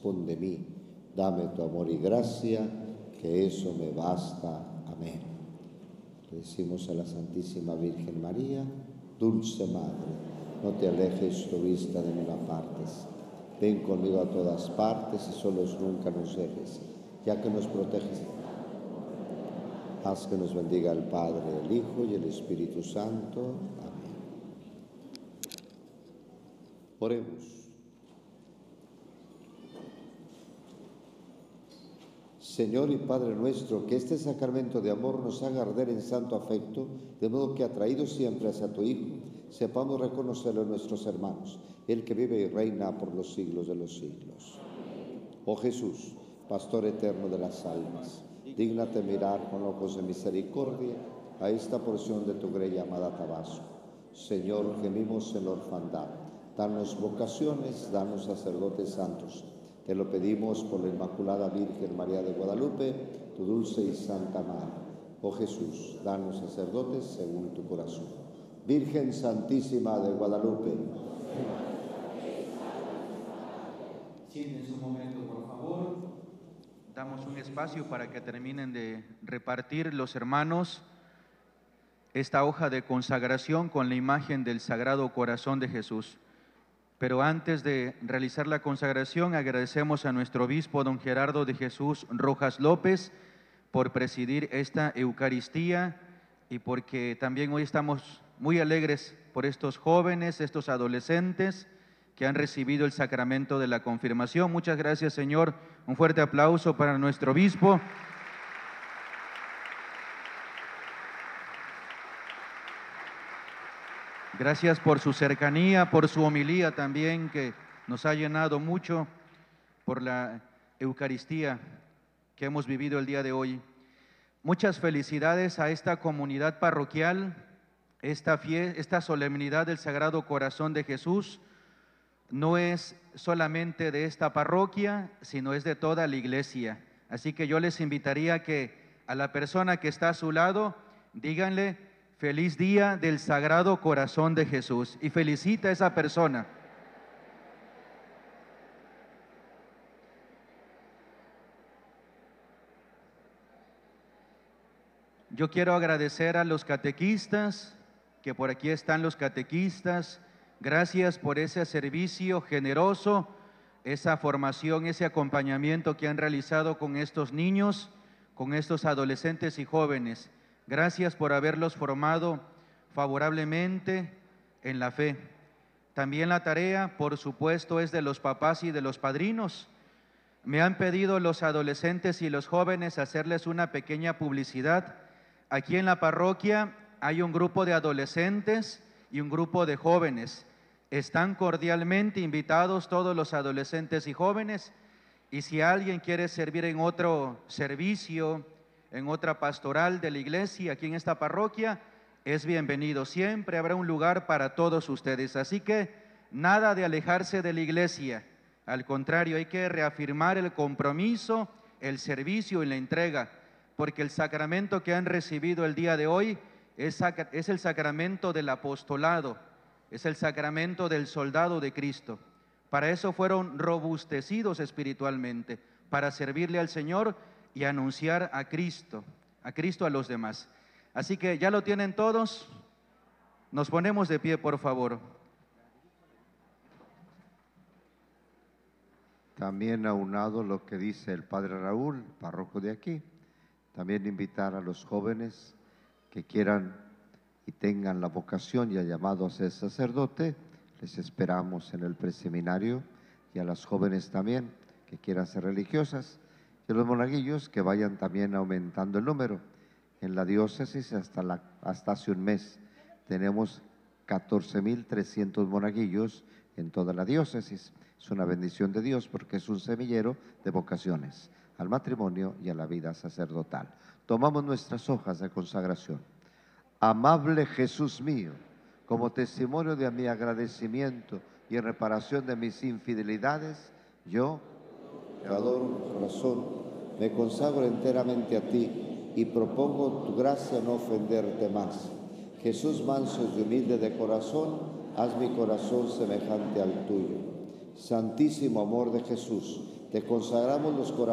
corresponde a mí. Dame tu amor y gracia, que eso me basta. Amén. Le decimos a la Santísima Virgen María: Dulce Madre, no te alejes tu vista de ninguna parte. Ven conmigo a todas partes y solos nunca nos dejes, ya que nos proteges. Haz que nos bendiga el Padre, el Hijo y el Espíritu Santo. Amén. Oremos. Señor y Padre nuestro, que este sacramento de amor nos haga arder en santo afecto, de modo que, atraídos siempre hacia tu Hijo, sepamos reconocerlo en nuestros hermanos, el que vive y reina por los siglos de los siglos. Oh Jesús, Pastor eterno de las almas, dígnate mirar con ojos de misericordia a esta porción de tu grey llamada Tabasco. Señor, gemimos en la orfandad. Danos vocaciones, danos sacerdotes santos. Te lo pedimos por la Inmaculada Virgen María de Guadalupe, tu dulce y santa madre. Oh Jesús, danos sacerdotes según tu corazón. Virgen Santísima de Guadalupe. Siéntense un momento, por favor. Damos un espacio para que terminen de repartir los hermanos esta hoja de consagración con la imagen del Sagrado Corazón de Jesús. Pero antes de realizar la consagración, agradecemos a nuestro obispo, don Gerardo de Jesús Rojas López, por presidir esta Eucaristía y porque también hoy estamos muy alegres por estos jóvenes, estos adolescentes que han recibido el sacramento de la confirmación. Muchas gracias, Señor. Un fuerte aplauso para nuestro obispo. Gracias por su cercanía, por su homilía también, que nos ha llenado mucho, por la Eucaristía que hemos vivido el día de hoy. Muchas felicidades a esta comunidad parroquial, esta solemnidad del Sagrado Corazón de Jesús. No es solamente de esta parroquia, sino es de toda la iglesia. Así que yo les invitaría que a la persona que está a su lado, díganle: feliz día del Sagrado Corazón de Jesús, y felicita a esa persona. Yo quiero agradecer a los catequistas, que por aquí están los catequistas. Gracias por ese servicio generoso, esa formación, ese acompañamiento que han realizado con estos niños, con estos adolescentes y jóvenes. Gracias por haberlos formado favorablemente en la fe. También la tarea, por supuesto, es de los papás y de los padrinos. Me han pedido los adolescentes y los jóvenes hacerles una pequeña publicidad. Aquí en la parroquia hay un grupo de adolescentes y un grupo de jóvenes. Están cordialmente invitados todos los adolescentes y jóvenes, y si alguien quiere servir en otro servicio, en otra pastoral de la iglesia, aquí en esta parroquia, es bienvenido. Siempre habrá un lugar para todos ustedes. Así que nada de alejarse de la iglesia. Al contrario, hay que reafirmar el compromiso, el servicio y la entrega, porque el sacramento que han recibido el día de hoy es el sacramento del apostolado, es el sacramento del soldado de Cristo. Para eso fueron robustecidos espiritualmente, para servirle al Señor y anunciar a Cristo a los demás. Así que ya lo tienen todos. Nos ponemos de pie, por favor. También aunado lo que dice el Padre Raúl, párroco de aquí, también invitar a los jóvenes que quieran y tengan la vocación y el llamado a ser sacerdote. Les esperamos en el preseminario, y a las jóvenes también que quieran ser religiosas, y los monaguillos que vayan también aumentando el número. En la diócesis hasta hace un mes tenemos 14.300 monaguillos en toda la diócesis. Es una bendición de Dios porque es un semillero de vocaciones al matrimonio y a la vida sacerdotal. Tomamos nuestras hojas de consagración. Amable Jesús mío, como testimonio de mi agradecimiento y en reparación de mis infidelidades, yo, pecador corazón, me consagro enteramente a ti y propongo tu gracia no ofenderte más. Jesús manso y humilde de corazón, haz mi corazón semejante al tuyo. Santísimo amor de Jesús, te consagramos los corazones